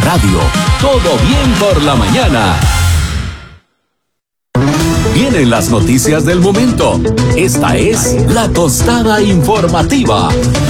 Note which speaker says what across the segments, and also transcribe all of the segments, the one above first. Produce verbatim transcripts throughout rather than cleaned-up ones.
Speaker 1: Radio. Todo bien por la mañana. Vienen las noticias del momento. Esta es la tostada informativa.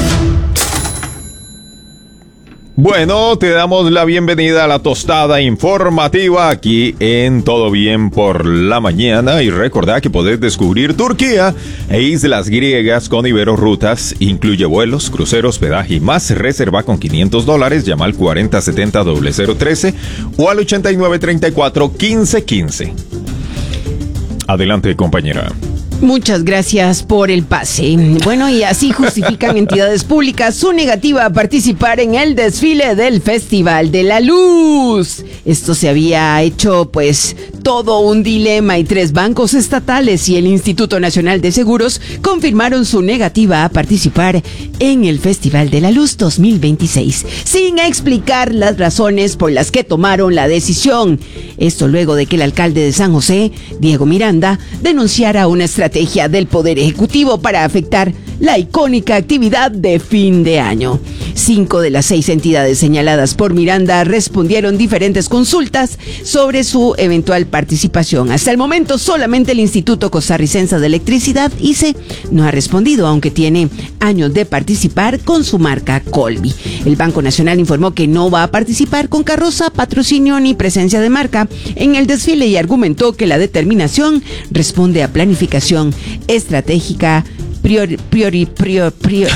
Speaker 2: Bueno, te damos la bienvenida a la tostada informativa aquí en Todo Bien por la Mañana. Y recordá que podés descubrir Turquía e islas griegas con Iberorrutas. Incluye vuelos, cruceros, hospedaje y más. Reserva con quinientos dólares. Llama al cuarenta setenta cero cero trece o al ochenta y nueve treinta y cuatro quince quince. Adelante, compañera.
Speaker 3: Muchas gracias por el pase. Bueno, y así justifican entidades públicas su negativa a participar en el desfile del Festival de la Luz. Esto se había hecho, pues, todo un dilema y tres bancos estatales y el Instituto Nacional de Seguros confirmaron su negativa a participar en el Festival de la Luz dos mil veintiséis, sin explicar las razones por las que tomaron la decisión. Esto luego de que el alcalde de San José, Diego Miranda, denunciara una estrategia del Poder Ejecutivo para afectar la icónica actividad de fin de año. Cinco de las seis entidades señaladas por Miranda respondieron diferentes consultas sobre su eventual participación. Hasta el momento, solamente el Instituto Costarricense de Electricidad, I C E, no ha respondido, aunque tiene años de participar con su marca Colby. El Banco Nacional informó que no va a participar con carroza, patrocinio ni presencia de marca en el desfile y argumentó que la determinación responde a planificación estratégica, priori, priori, priori, priori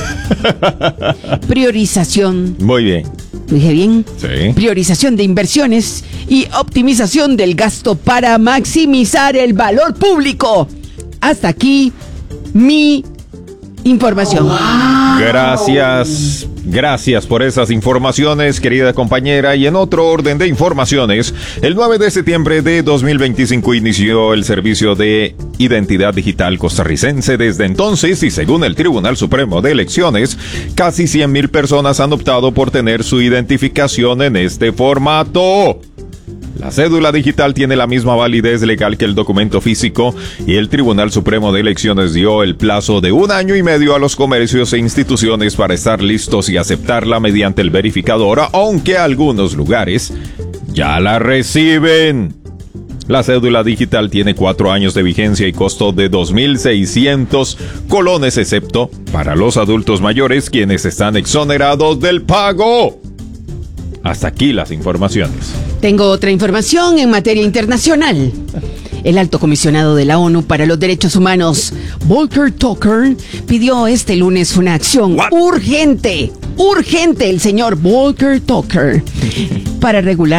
Speaker 3: priorización.
Speaker 2: Muy bien.
Speaker 3: ¿Lo dije bien?
Speaker 2: Sí.
Speaker 3: Priorización de inversiones y optimización del gasto para maximizar el valor público. Hasta aquí mi información.
Speaker 2: Wow. Gracias. Gracias por esas informaciones, querida compañera. Y en otro orden de informaciones, el nueve de septiembre de dos mil veinticinco inició el servicio de identidad digital costarricense. Desde entonces, y según el Tribunal Supremo de Elecciones, casi cien mil personas han optado por tener su identificación en este formato. La cédula digital tiene la misma validez legal que el documento físico y el Tribunal Supremo de Elecciones dio el plazo de un año y medio a los comercios e instituciones para estar listos y aceptarla mediante el verificador, aunque algunos lugares ya la reciben. La cédula digital tiene cuatro años de vigencia y costo de dos mil seiscientos colones, excepto para los adultos mayores, quienes están exonerados del pago. Hasta aquí las informaciones.
Speaker 3: Tengo otra información en materia internacional. El alto comisionado de la ONU para los Derechos Humanos, Volker Turk, pidió este lunes una acción What? urgente, urgente, el señor Volker Turk, para regular